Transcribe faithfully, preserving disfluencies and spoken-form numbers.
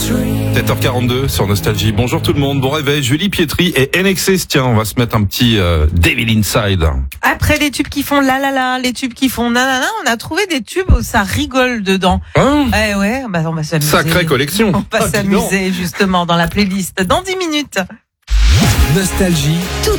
sept heures quarante-deux sur Nostalgie. Bonjour tout le monde, bon réveil, Julie Pietri et N X S. Tiens, on va se mettre un petit euh, Devil Inside. Après les tubes qui font la la la, les tubes qui font nanana, on a trouvé des tubes où ça rigole dedans. Hein Eh ouais, bah on va s'amuser. Sacrée collection. On va Ah, dis donc. s'amuser justement dans la playlist dans dix minutes. Nostalgie.